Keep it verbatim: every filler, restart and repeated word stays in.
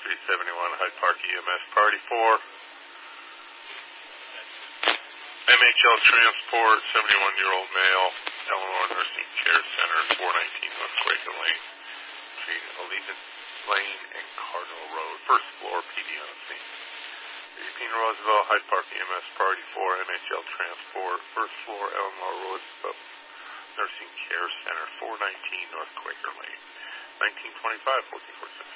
three seventy-one, Hyde Park E M S, Priority four. M H L Transport, seventy-one-year-old male, Eleanor Nursing Care Center, four nineteen North Quaker Lane, between Allegiance Lane and Cardinal Road. First floor, P D on scene. Eugene Roosevelt, Hyde Park E M S, Priority four, M H L Transport, first floor, Eleanor Roosevelt Nursing Care Center, four nineteen North Quaker Lane, nineteen twenty-five, fourteen forty-six.